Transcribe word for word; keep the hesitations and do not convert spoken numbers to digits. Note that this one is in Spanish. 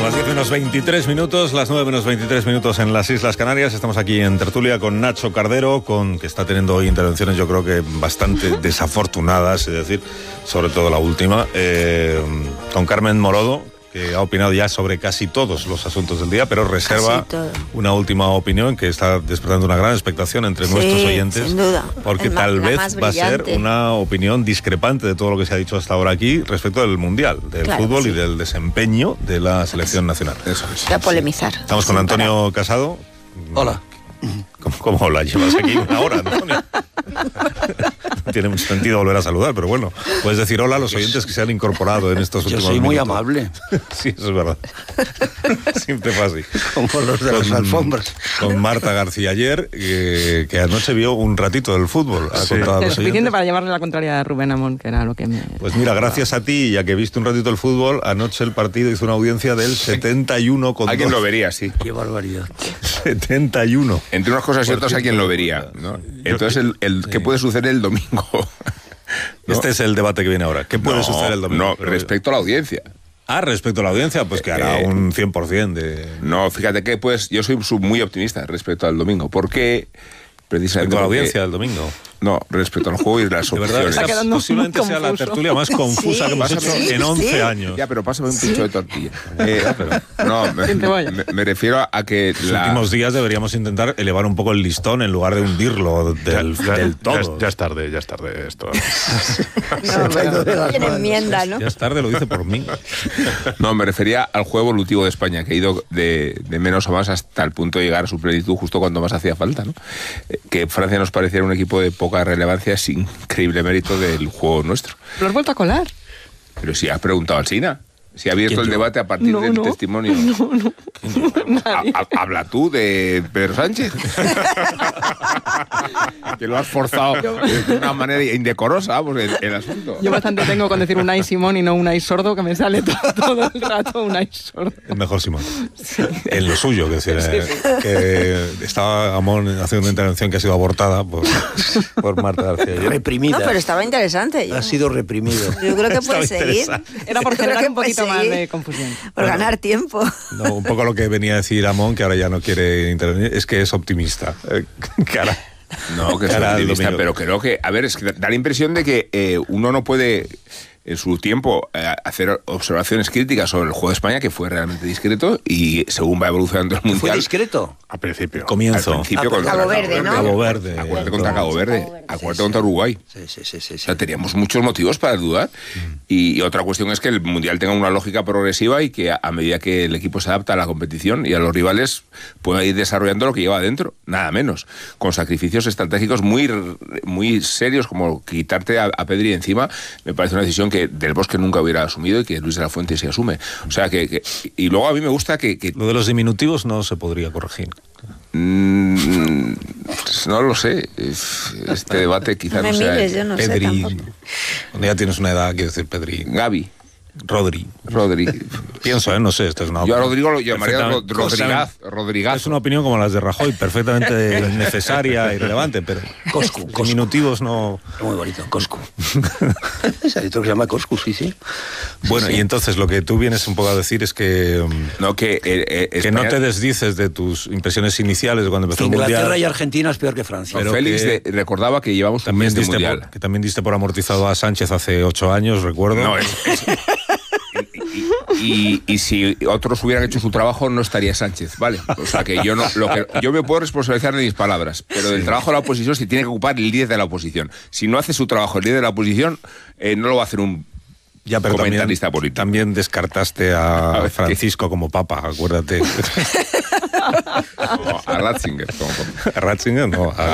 las diez menos veintitrés minutos, las nueve menos veintitrés minutos en las Islas Canarias. Estamos aquí en tertulia con Nacho Cardero, con que está teniendo hoy intervenciones yo creo que bastante desafortunadas, es decir, sobre todo la última, eh, con Carmen Morodo, que ha opinado ya sobre casi todos los asuntos del día, pero reserva una última opinión que está despertando una gran expectación entre sí, nuestros oyentes, sin duda. porque el tal ma- vez más va a ser brillante. una opinión discrepante de todo lo que se ha dicho hasta ahora aquí respecto del Mundial, del Claro, fútbol sí. y del desempeño de la selección nacional. Eso es. Voy a polemizar. Estamos con Antonio parar. Casado. Hola. ¿Cómo, ¿Cómo la llevas aquí una hora, Antonio? No tiene mucho sentido volver a saludar, pero bueno, puedes decir hola a los oyentes que se han incorporado en estos Yo últimos soy muy minutos. amable. Sí, eso es verdad. Siempre fue así. Como los de las alfombras. Con Marta García ayer, eh, que anoche vio un ratito del fútbol. Ha Sí. contado a los Suficiente oyentes. para llevarle la contraria a Rubén Amón, que era lo que me... Pues mira, gracias a ti, ya que viste un ratito el fútbol, anoche el partido hizo una audiencia del setenta y uno con Alguien lo vería, sí. Qué barbaridad. setenta y uno. Entre unas cosas y otras, alguien lo vería, ¿no? Entonces, el, el Sí. ¿qué puede suceder el domingo? ¿No? Este es el debate que viene ahora. ¿Qué puede No, suceder el domingo? No, Pero- respecto a la audiencia. Ah, respecto a la audiencia, pues que hará Eh, un cien por ciento de... No, fíjate que pues yo soy sub- muy optimista respecto al domingo, porque precisamente Respecto a la porque- audiencia del domingo. No, respecto al juego y las De verdad, opciones. esta Está quedando posiblemente muy sea la confuso. tertulia más confusa Sí, que hemos pásame- hecho en sí, once sí. años. Ya, pero pásame un pincho de tortilla. Eh, no, me, Sin cebolla. me- me refiero a que En los la... últimos días deberíamos intentar elevar un poco el listón en lugar de hundirlo del, Ya- del ya, todo. es, ya es tarde, ya es tarde esto. No, bueno, tiene enmienda, ¿no? Ya es tarde, lo dice por mí. No, me refería al juego evolutivo de España, que ha ido de, de menos a más hasta el punto de llegar a su plenitud justo cuando más hacía falta, ¿no? Eh, Que Francia nos pareciera un equipo de poca relevancia es increíble mérito del juego nuestro. Lo has vuelto a colar. Pero si has preguntado al Sina, si ha abierto ¿Quién el yo? debate a partir No, del no. testimonio. No, no. Nadie. Ha- ha- habla tú de Pedro Sánchez. Que lo has forzado de una manera indecorosa, vamos, el, el asunto. Yo bastante tengo con decir Unai Simón y no Unai Sordo, que me sale todo, todo el rato Unai Sordo. Es mejor Simón. En lo suyo, que, decir, eh, que estaba Amón haciendo una intervención que ha sido abortada por, por Marta García. ayer. Reprimida. No, pero estaba interesante. Yo, Ha sido reprimido. yo creo que Estaba puede seguir. interesante. Era por Yo creo generar que un puede poquito más seguir de confusión. Por ganar tiempo. No, un poco lo que venía a decir Amón, que ahora ya no quiere intervenir, es que es optimista. Eh, cara. No, que es Cara al optimista, domingo. pero creo que, a ver, es que da la impresión de que eh, uno no puede en su tiempo eh, hacer observaciones críticas sobre el juego de España, que fue realmente discreto, y según va evolucionando el ¿Fue Mundial... discreto? Al principio. Comienzo. Al principio Ah, contra Cabo Verde, ¿no? Cabo Verde. Acuérdate contra Cabo Verde. Cabo Verde, Acuérdate sí, contra Uruguay. Sí, sí, sí, sí. O sea, teníamos muchos motivos para dudar. Y, y otra cuestión es que el Mundial tenga una lógica progresiva y que a, a medida que el equipo se adapta a la competición y a los rivales pueda ir desarrollando lo que lleva adentro, nada menos. Con sacrificios estratégicos muy, muy serios, como quitarte a, a Pedri encima, me parece una decisión que Del Bosque nunca hubiera asumido y que Luis de la Fuente sí asume. O sea, que... que y luego a mí me gusta que... que Lo de los diminutivos no se podría corregir. mm, pues no lo sé. Este debate quizá No me no sea... mires, yo no sé Pedri. tampoco. Cuando ya tienes una edad, quiero decir, Pedri. Gavi, Rodri. Rodri. Pienso, ¿eh? No sé, esto es una Yo a opinión Rodrigo lo llamaría Ro- perfectamente- Rodrigaz. Rodrigaz. Es una opinión como las de Rajoy, perfectamente necesaria y relevante, pero Coscu, los Coscu. diminutivos no... Muy bonito, Coscu. Hay otro que se llama Coscu, sí, sí. Bueno, y entonces lo que tú vienes un poco a decir es que, mm, No, que, eh, eh, que no España- te desdices de tus impresiones iniciales de cuando empezó el Inglaterra Mundial. y Argentina es peor que Francia. pero Félix que de- recordaba que llevamos un También mes de diste mundial. por, que también diste por amortizado a Sánchez hace ocho años, recuerdo. No, es, es- y, y- y si otros hubieran hecho su trabajo, no estaría Sánchez, ¿vale? O sea que yo no, lo que yo me puedo responsabilizar de mis palabras, pero del trabajo de la oposición se tiene que ocupar el líder de la oposición. Si no hace su trabajo el líder de la oposición, eh, no lo va a hacer un Ya, pero también, comentarista político. también descartaste a, A ver, Francisco como papa, acuérdate. No, a Ratzinger. como- A Ratzinger, no, a